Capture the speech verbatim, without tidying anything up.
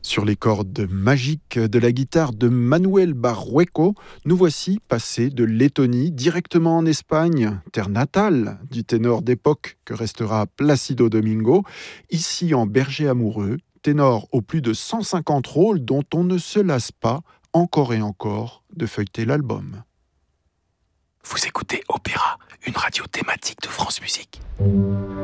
Sur les cordes magiques de la guitare de Manuel Barrueco, nous voici passés de Lettonie directement en Espagne, terre natale du ténor d'époque que restera Plácido Domingo, ici en berger amoureux, ténor aux plus de cent cinquante rôles dont on ne se lasse pas, encore et encore, de feuilleter l'album. Vous écoutez Opéra, une radio thématique de France Musique.